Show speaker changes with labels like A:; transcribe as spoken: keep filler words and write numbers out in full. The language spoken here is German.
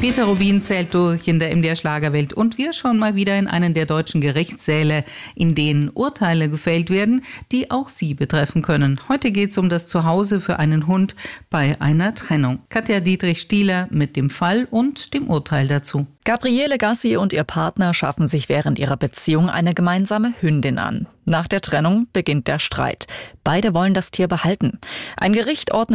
A: Peter Rubin zählt durch in der M D R-Schlagerwelt und wir schauen mal wieder in einen der deutschen Gerichtssäle, in denen Urteile gefällt werden, die auch Sie betreffen können. Heute geht es um das Zuhause für einen Hund bei einer Trennung. Katja Dietrich-Stieler mit dem Fall und dem Urteil dazu.
B: Gabriele Gassi und ihr Partner schaffen sich während ihrer Beziehung eine gemeinsame Hündin an. Nach der Trennung beginnt der Streit. Beide wollen das Tier behalten. Ein Gericht ordnet